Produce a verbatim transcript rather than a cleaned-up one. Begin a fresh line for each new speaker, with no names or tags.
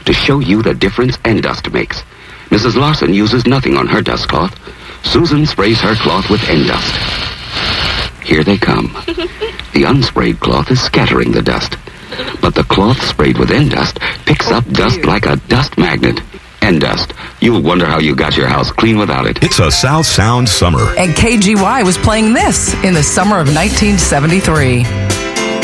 to show you the difference Endust makes. Missus Larson uses nothing on her dust cloth. Susan sprays her cloth with Endust. Here they come. The unsprayed cloth is scattering the dust. But the cloth sprayed with Endust picks up dust like a dust magnet. Endust. You'll wonder how you got your house clean without it.
It's a South Sound summer.
And K G Y was playing this in the summer of nineteen seventy-three.